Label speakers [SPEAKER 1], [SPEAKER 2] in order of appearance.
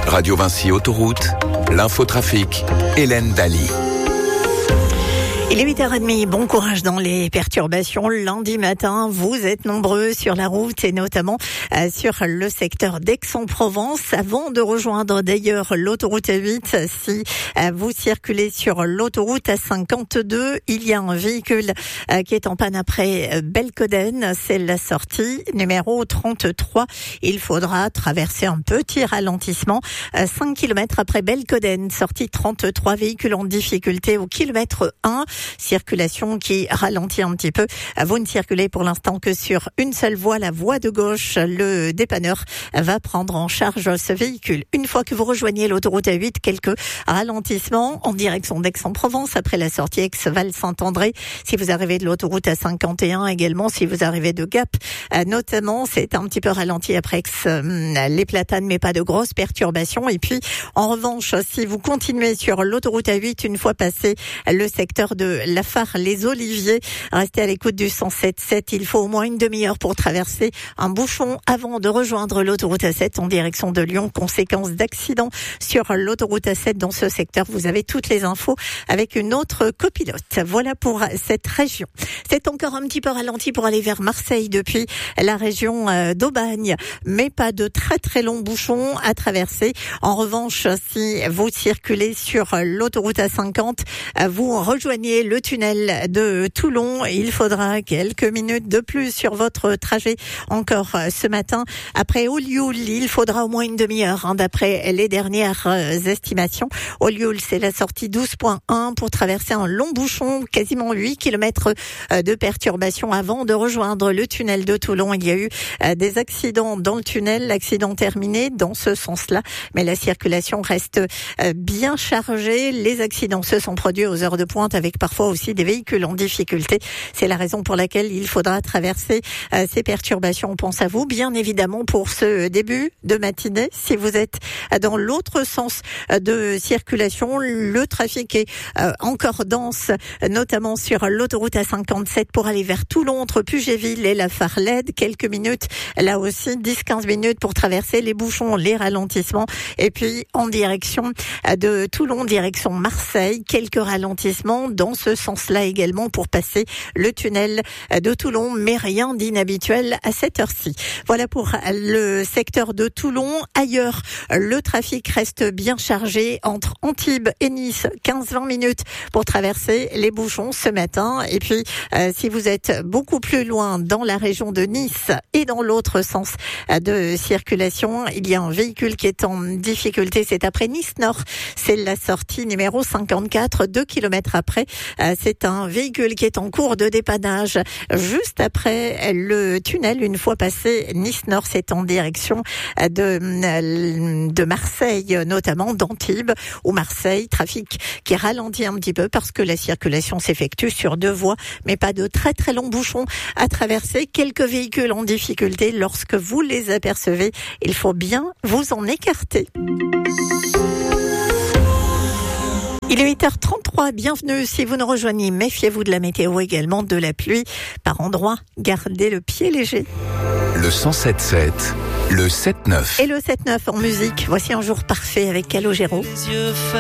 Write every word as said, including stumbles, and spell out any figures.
[SPEAKER 1] Radio Vinci Autoroute, l'infotrafic, Hélène Daly.
[SPEAKER 2] Il est huit heures trente, bon courage dans les perturbations. Lundi matin, vous êtes nombreux sur la route et notamment euh, sur le secteur d'Aix-en-Provence. Avant de rejoindre d'ailleurs l'autoroute A huit, si euh, vous circulez sur l'autoroute A cinquante-deux, il y a un véhicule euh, qui est en panne après Belcoden. C'est la sortie numéro trente-trois. Il faudra traverser un petit ralentissement. Euh, cinq kilomètres après Belcoden, sortie trente-trois, véhicule en difficulté au kilomètre un. Circulation qui ralentit un petit peu. Vous ne circulez pour l'instant que sur une seule voie, la voie de gauche. Le dépanneur va prendre en charge ce véhicule. Une fois que vous rejoignez l'autoroute A huit, quelques ralentissements en direction d'Aix-en-Provence après la sortie Aix-Val-Saint-André. Si vous arrivez de l'autoroute A cinquante et un également, si vous arrivez de Gap, notamment, c'est un petit peu ralenti après Aix, les Platanes, mais pas de grosses perturbations. Et puis, en revanche, si vous continuez sur l'autoroute A huit, une fois passé le secteur de la Phare, les Oliviers, restez à l'écoute du cent sept sept. Il faut au moins une demi-heure pour traverser un bouchon avant de rejoindre l'autoroute A sept en direction de Lyon. Conséquence d'accident sur l'autoroute A sept dans ce secteur. Vous avez toutes les infos avec une autre copilote. Voilà pour cette région. C'est encore un petit peu ralenti pour aller vers Marseille depuis la région d'Aubagne, mais pas de très très longs bouchons à traverser. En revanche, si vous circulez sur l'autoroute A cinquante, vous rejoignez le tunnel de Toulon. Il faudra quelques minutes de plus sur votre trajet encore ce matin. Après Olioul, il faudra au moins une demi-heure hein, d'après les dernières euh, estimations. Olioul, c'est la sortie douze point un pour traverser un long bouchon, quasiment huit kilomètres euh, de perturbation avant de rejoindre le tunnel de Toulon. Il y a eu euh, des accidents dans le tunnel, l'accident terminé dans ce sens-là, mais la circulation reste euh, bien chargée. Les accidents se sont produits aux heures de pointe avec parfois aussi des véhicules en difficulté. C'est la raison pour laquelle il faudra traverser euh, ces perturbations. On pense à vous, bien évidemment, pour ce début de matinée. Si vous êtes dans l'autre sens de circulation, le trafic est euh, encore dense, notamment sur l'autoroute A cinquante-sept pour aller vers Toulon, entre Pugéville et la Farlède. Quelques minutes, là aussi, dix à quinze minutes pour traverser les bouchons, les ralentissements. Et puis, en direction de Toulon, direction Marseille, quelques ralentissements dans ce sens-là également pour passer le tunnel de Toulon, mais rien d'inhabituel à cette heure-ci. Voilà pour le secteur de Toulon. Ailleurs, le trafic reste bien chargé entre Antibes et Nice, quinze à vingt minutes pour traverser les bouchons ce matin. Et puis, euh, si vous êtes beaucoup plus loin dans la région de Nice et dans l'autre sens de circulation, il y a un véhicule qui est en difficulté. C'est après Nice-Nord. C'est la sortie numéro cinquante-quatre, deux kilomètres après. Euh, c'est un véhicule qui est en cours de dépannage juste après le tunnel. Une fois passé Nice-Nord, c'est en direction de, de Marseille, notamment d'Antibes ou Marseille. Trafic qui ralentit un petit peu parce que la circulation s'effectue sur deux voies, mais pas de très très longs bouchons à traverser. Quelques véhicules en difficulté. Lorsque vous les apercevez, il faut bien vous en écarter. Il est huit heures trente-trois, bienvenue. Si vous nous rejoignez, méfiez-vous de la météo également, de la pluie. Par endroits, gardez le pied léger.
[SPEAKER 1] Le cent sept sept, le sept neuf.
[SPEAKER 2] Et le sept neuf en musique. Voici un jour parfait avec Calogero.